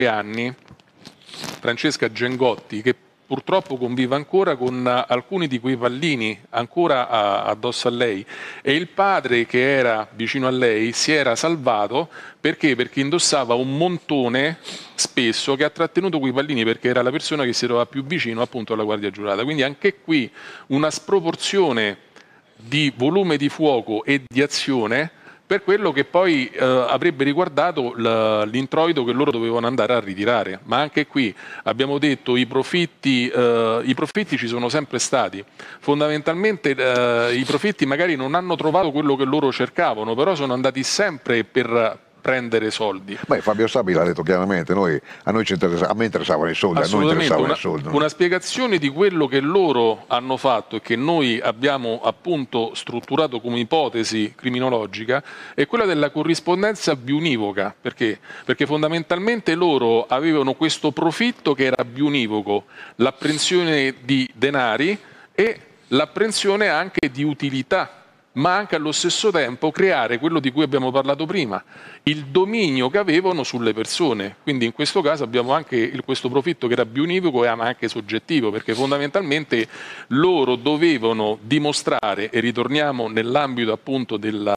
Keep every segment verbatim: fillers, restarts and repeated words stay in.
anni, Francesca Gengotti, che purtroppo convive ancora con alcuni di quei pallini ancora addosso a lei, e il padre, che era vicino a lei, si era salvato perché? Perché indossava un montone spesso che ha trattenuto quei pallini, perché era la persona che si trovava più vicino appunto alla guardia giurata. Quindi anche qui una sproporzione di volume di fuoco e di azione per quello che poi eh, avrebbe riguardato l'introito che loro dovevano andare a ritirare. Ma anche qui abbiamo detto i profitti, eh, i profitti ci sono sempre stati. Fondamentalmente eh, i profitti magari non hanno trovato quello che loro cercavano, però sono andati sempre per prendere soldi. Beh, Fabio Sabi l'ha detto chiaramente, noi, a, noi ci interessa, a me interessavano i soldi, a noi interessavano una, i soldi. No? Una spiegazione di quello che loro hanno fatto e che noi abbiamo appunto strutturato come ipotesi criminologica è quella della corrispondenza biunivoca. Perché? Perché fondamentalmente loro avevano questo profitto che era biunivoco, l'apprensione di denari e l'apprensione anche di utilità, ma anche allo stesso tempo creare quello di cui abbiamo parlato prima, il dominio che avevano sulle persone. Quindi in questo caso abbiamo anche il, questo profitto che era bionivoco e ma anche soggettivo, perché fondamentalmente loro dovevano dimostrare, e ritorniamo nell'ambito appunto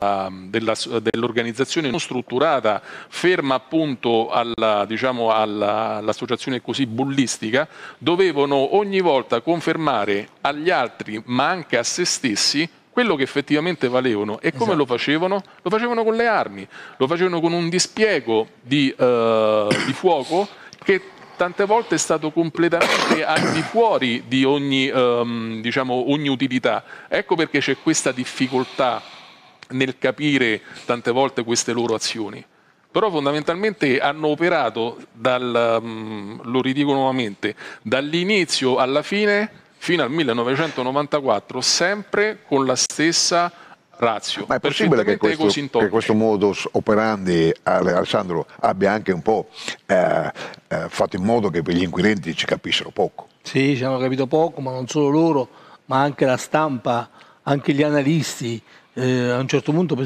dell'organizzazione non strutturata, ferma appunto alla, diciamo, all'associazione così bullistica, dovevano ogni volta confermare agli altri, ma anche a se stessi, quello che effettivamente valevano. E come esatto. lo facevano? Lo facevano con le armi, lo facevano con un dispiego di, uh, di fuoco che tante volte è stato completamente al di fuori di ogni, um, diciamo, ogni utilità. Ecco perché c'è questa difficoltà nel capire tante volte queste loro azioni. Però fondamentalmente hanno operato, dal, um, lo ridico nuovamente, dall'inizio alla fine, fino al millenovecentonovantaquattro, sempre con la stessa ratio. Ma è possibile che questo, che questo modus operandi, Alessandro, abbia anche un po' eh, eh, fatto in modo che gli inquirenti ci capissero poco? Sì, ci hanno capito poco, ma non solo loro, ma anche la stampa, anche gli analisti. Eh, a un certo punto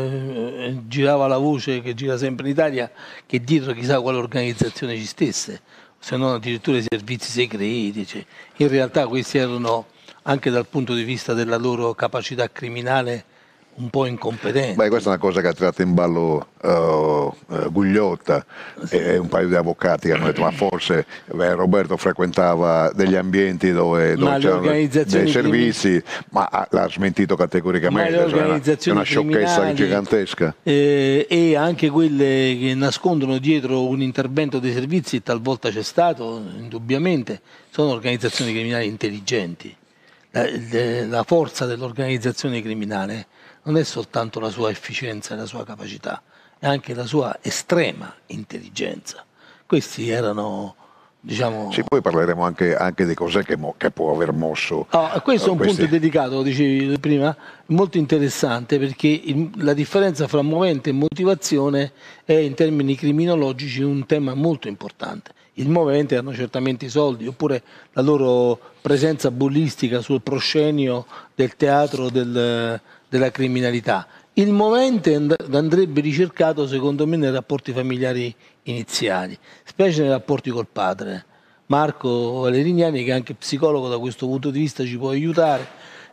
eh, girava la voce, che gira sempre in Italia, che dietro chissà quale organizzazione ci stesse, se non addirittura i servizi segreti. Cioè. In realtà questi erano, anche dal punto di vista della loro capacità criminale, un po' incompetenti. Beh, questa è una cosa che ha tirato in ballo uh, uh, Gugliotta sì. e un paio di avvocati che hanno detto ma forse beh, Roberto frequentava degli ambienti dove, dove c'erano dei servizi, ma l'ha smentito categoricamente, ma cioè una, è una sciocchezza gigantesca. Eh, e anche quelle che nascondono dietro un intervento dei servizi, talvolta c'è stato, indubbiamente, sono organizzazioni criminali intelligenti. La, la forza dell'organizzazione criminale non è soltanto la sua efficienza e la sua capacità, è anche la sua estrema intelligenza. Questi erano, diciamo... Sì, poi parleremo anche, anche di cos'è che, che può aver mosso... Oh, questo è un questi... punto dedicato, lo dicevi prima, molto interessante, perché il, la differenza fra movente e motivazione è in termini criminologici un tema molto importante. Il movente erano certamente i soldi, oppure la loro presenza bullistica sul proscenio del teatro del... della criminalità. Il movente andrebbe ricercato secondo me nei rapporti familiari iniziali, specie nei rapporti col padre. Marco Valerignani, che è anche psicologo da questo punto di vista, ci può aiutare.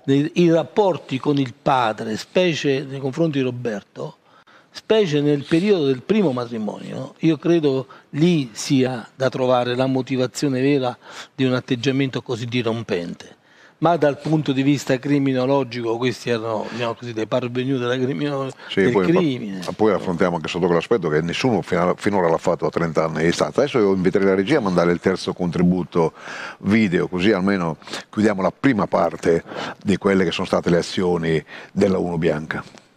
I rapporti con il padre, specie nei confronti di Roberto, specie nel periodo del primo matrimonio, io credo lì sia da trovare la motivazione vera di un atteggiamento così dirompente. Ma dal punto di vista criminologico questi erano, diciamo così, dei parvenu della crimino, sì, del poi, crimine. Poi affrontiamo anche sotto quell'aspetto che nessuno finora l'ha fatto a trenta anni di distanza. Adesso io inviterei la regia a mandare il terzo contributo video, così almeno chiudiamo la prima parte di quelle che sono state le azioni della Uno Bianca.